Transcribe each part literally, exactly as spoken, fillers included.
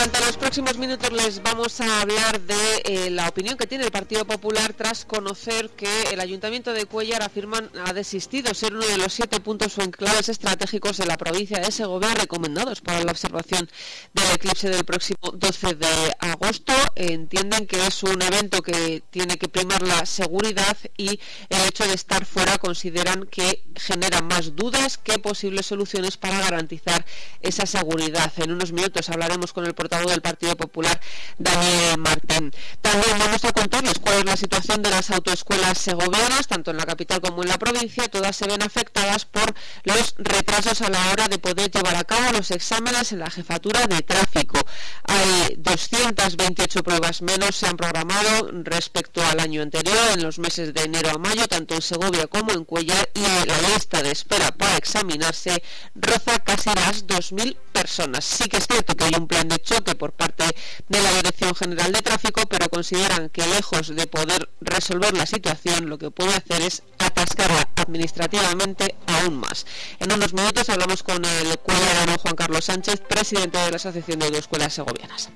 Durante los próximos minutos les vamos a hablar de eh, la opinión que tiene el Partido Popular tras conocer que el Ayuntamiento de Cuéllar afirman ha desistido ser uno de los siete puntos o enclaves estratégicos de la provincia de Segovia recomendados para la observación del eclipse del próximo doce de agosto. Entienden que es un evento que tiene que primar la seguridad y el hecho de estar fuera consideran que genera más dudas que posibles soluciones para garantizar esa seguridad. En unos minutos hablaremos con el portavoz del Partido Popular, Daniel Martín. También vamos a contarles cuál es la situación de las autoescuelas segovianas, tanto en la capital como en la provincia. Todas se ven afectadas por los retrasos a la hora de poder llevar a cabo los exámenes en la jefatura de tráfico. Hay doscientas veintiocho pruebas menos se han programado respecto al año anterior, en los meses de enero a mayo, tanto en Segovia como en Cuéllar, y la lista de espera para examinarse roza casi las dos mil personas. Sí que es cierto que hay un plan de choque por parte de la Dirección General de Tráfico, pero consideran que lejos de poder resolver la situación, lo que puede hacer es atascarla administrativamente aún más. En unos minutos hablamos con el cuéllarano Juan Carlos Sánchez, presidente de la Asociación de Autoescuelas Segovianas.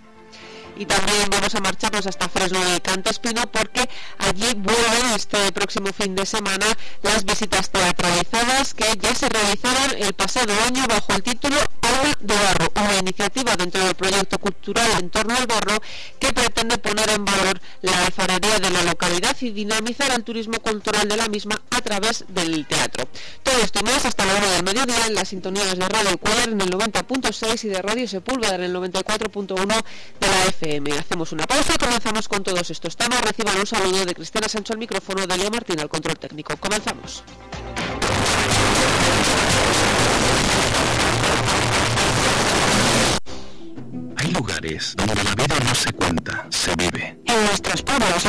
Y también vamos a marcharnos hasta Fresno y Cantespino, porque allí vuelven este próximo fin de semana las visitas teatralizadas que ya se realizaron el pasado año bajo el título Aula de Barro, una iniciativa dentro del proyecto cultural en torno al barro que pretende poner en valor la alfarería de la localidad y dinamizar el turismo cultural de la misma a través del teatro. Todo esto y más hasta la hora del mediodía en las sintonías de Radio Cuéllar en el noventa punto seis y de Radio Sepúlveda en el noventa y cuatro punto uno de la F M. Hacemos una pausa y comenzamos con todos estos temas. Reciban un saludo de Cristina Sancho al micrófono, de Leo Martín al control técnico. Comenzamos. Hay lugares donde la vida no se cuenta, se vive. En nuestros pueblos